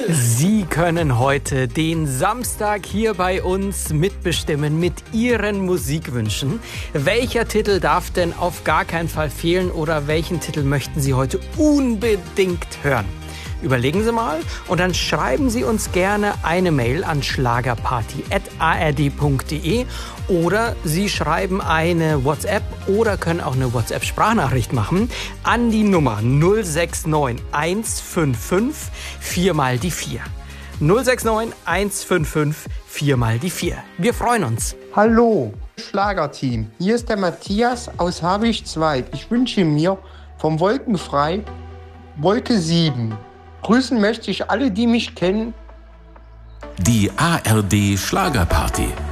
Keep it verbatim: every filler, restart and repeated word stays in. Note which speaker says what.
Speaker 1: Sie können heute den Samstag hier bei uns mitbestimmen mit Ihren Musikwünschen. Welcher Titel darf denn auf gar keinen Fall fehlen oder welchen Titel möchten Sie heute unbedingt hören? Überlegen Sie mal und dann schreiben Sie uns gerne eine Mail an schlagerparty at a r d punkt d e oder Sie schreiben eine WhatsApp oder können auch eine WhatsApp-Sprachnachricht machen an die Nummer null sechs neun eins fünf fünf vier mal die vier. null sechs neun eins fünf fünf vier mal die vier. Wir freuen uns.
Speaker 2: Hallo, Schlagerteam. Hier ist der Matthias aus Habichtszweig. Ich wünsche mir vom Wolkenfrei Wolke sieben. Grüßen möchte ich alle, die mich kennen.
Speaker 3: Die A R D Schlagerparty.